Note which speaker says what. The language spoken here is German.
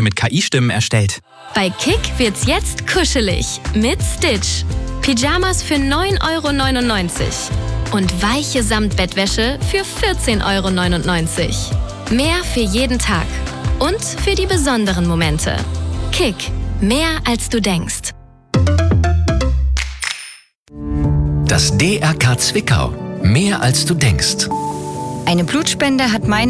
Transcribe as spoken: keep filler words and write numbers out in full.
Speaker 1: mit K I-Stimmen erstellt.
Speaker 2: Bei Kick wird's jetzt kuschelig mit Stitch. Pyjamas für neun Euro neunundneunzig und weiche Samtbettwäsche für vierzehn Euro neunundneunzig. Mehr für jeden Tag und für die besonderen Momente. Kick, mehr als du denkst.
Speaker 3: Das D R K Zwickau. Mehr als du denkst.
Speaker 4: Eine Blutspende hat meine